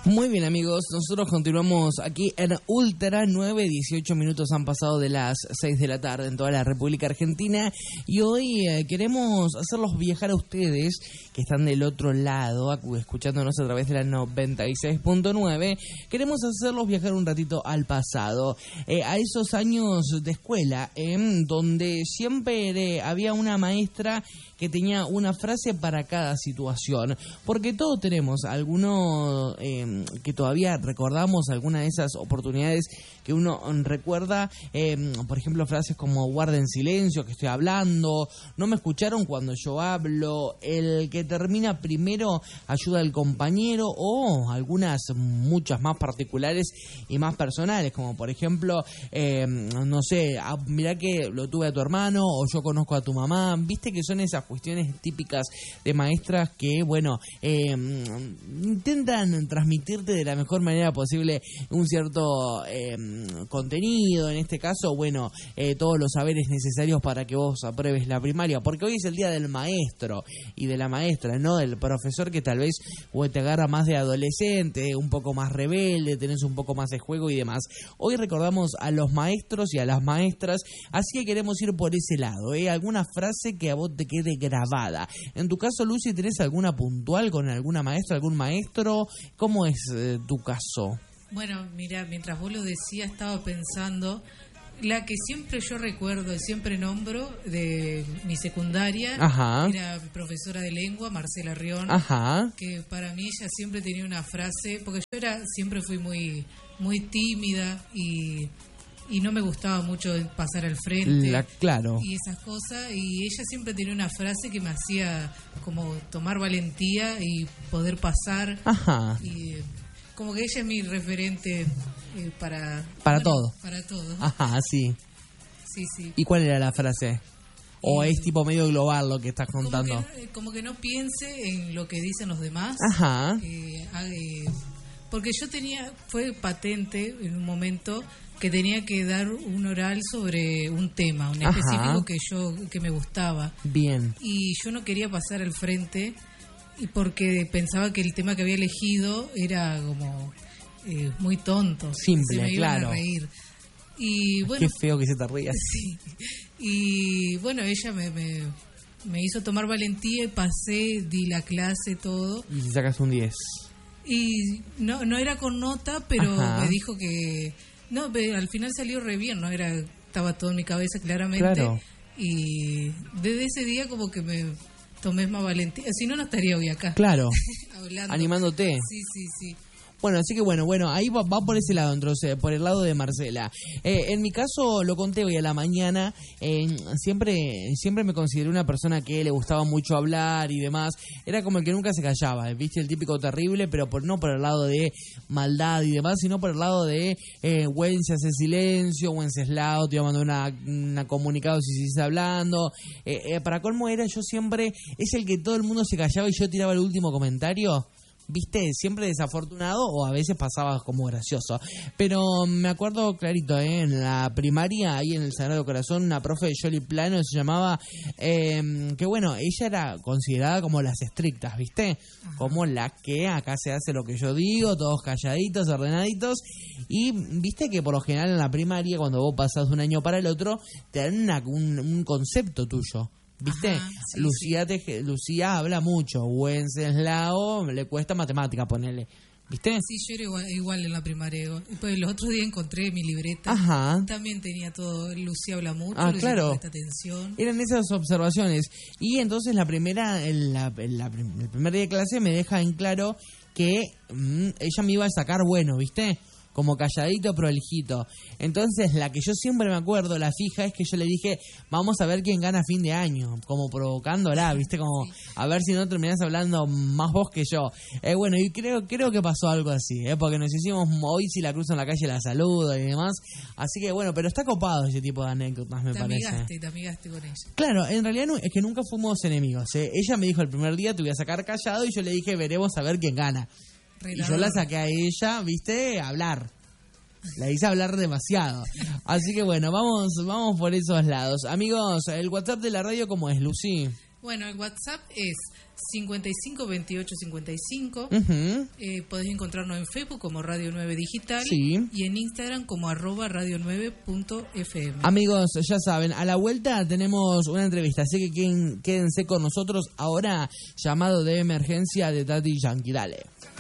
Muy bien, amigos, nosotros continuamos aquí en Ultra 9, 18 minutos han pasado de las 6 de la tarde en toda la República Argentina y hoy queremos hacerlos viajar a ustedes que están del otro lado, escuchándonos a través de la 96.9, queremos hacerlos viajar un ratito al pasado, a esos años de escuela, donde siempre había una maestra que tenía una frase para cada situación, porque todos tenemos alguno que todavía recordamos, alguna de esas oportunidades que uno recuerda, por ejemplo, frases como guarden silencio, que estoy hablando, no me escucharon cuando yo hablo, el que termina primero ayuda al compañero, o algunas, muchas más particulares y más personales, como por ejemplo, no sé, mirá que lo tuve a tu hermano, o yo conozco a tu mamá, viste que son esas cuestiones típicas de maestras que, bueno, intentan transmitirte de la mejor manera posible un cierto contenido, en este caso, bueno, todos los saberes necesarios para que vos apruebes la primaria, porque hoy es el día del maestro y de la maestra, no del profesor, que tal vez o te agarra más de adolescente, un poco más rebelde, tenés un poco más de juego y demás. Hoy recordamos a los maestros y a las maestras, así que queremos ir por ese lado, alguna frase que a vos te quede grabada. En tu caso, Lucy, ¿tenés alguna puntual con alguna maestra, algún maestro? ¿Cómo es tu caso? Bueno, mira, mientras vos lo decías, estaba pensando, la que siempre yo recuerdo y siempre nombro de mi secundaria, Ajá. Era profesora de lengua, Marcela Rión, Ajá. que para mí ella siempre tenía una frase, porque yo siempre fui muy tímida y no me gustaba mucho pasar al frente, claro, y esas cosas, y ella siempre tenía una frase que me hacía como tomar valentía y poder pasar. Ajá. Y como que ella es mi referente para todo. Para todo. Ajá, sí. Sí. ¿Y cuál era la frase? ¿O es tipo medio global lo que estás contando? Como que no piense en lo que dicen los demás. Ajá. Porque fue patente en un momento que tenía que dar un oral sobre un tema, un específico que me gustaba. Bien. Y yo no quería pasar al frente y porque pensaba que el tema que había elegido era como muy tonto. Simple, se me iban claro. a reír. Y bueno, qué feo que se te ría. Sí. Y bueno, ella me hizo tomar valentía y pasé, di la clase, todo. Y si sacas un 10. Y no era con nota, pero Ajá. me dijo que... No, pero al final salió re bien, ¿no? Estaba todo en mi cabeza claramente. Claro. Y desde ese día como que me tomé más valentía. Si no, no estaría hoy acá. Claro. Hablando. Animándote. Sí. Bueno, así que bueno, ahí va por ese lado, entonces, por el lado de Marcela. En mi caso, lo conté hoy a la mañana, siempre me consideré una persona que le gustaba mucho hablar y demás. Era como el que nunca se callaba, ¿viste? El típico terrible, pero no por el lado de maldad y demás, sino por el lado de Wences hace silencio, Wenceslao te iba a mandar una comunicado si sigues hablando. Para colmo era, yo siempre, es el que todo el mundo se callaba y yo tiraba el último comentario. ¿Viste? Siempre desafortunado o a veces pasaba como gracioso. Pero me acuerdo clarito, en la primaria, ahí en el Sagrado Corazón, una profe de Yoli Plano se llamaba, que bueno, ella era considerada como las estrictas, ¿viste? Como la que acá se hace lo que yo digo, todos calladitos, ordenaditos. Y viste que por lo general en la primaria, cuando vos pasás de un año para el otro, te dan un concepto tuyo. ¿Viste? Ajá, sí, Lucía habla mucho. Wenceslao le cuesta matemática, ponele. ¿Viste? Sí, yo era igual en la primaria. Después los otros días encontré mi libreta. Ajá. También tenía todo. Lucía habla mucho. Lucía Claro. presta atención. Eran esas observaciones. Y entonces el primer día de clase me deja en claro que ella me iba a sacar bueno, ¿viste? Como calladito, prolijito. Entonces, la que yo siempre me acuerdo, la fija, es que yo le dije, vamos a ver quién gana a fin de año. Como provocándola, ¿viste? Como, a ver si no terminás hablando más vos que yo. Bueno, y creo que pasó algo así, porque nos hicimos, hoy si la cruzo en la calle la saludo y demás. Así que, bueno, pero está copado ese tipo de anécdotas, me parece. Te amigaste con ella. Claro, en realidad es que nunca fuimos enemigos. Ella me dijo el primer día, te voy a sacar callado, y yo le dije, veremos a ver quién gana. Y yo la saqué a ella, ¿viste? A hablar. La hice hablar demasiado. Así que bueno, vamos por esos lados. Amigos, el WhatsApp de la radio, ¿cómo es, Lucy? Bueno, el WhatsApp es 55 28 55. Podés encontrarnos en Facebook como Radio 9 Digital, sí, y en Instagram como @radio9.fm. Amigos, ya saben, a la vuelta tenemos una entrevista, así que quédense con nosotros ahora. Llamado de emergencia de Daddy Yankee. Dale.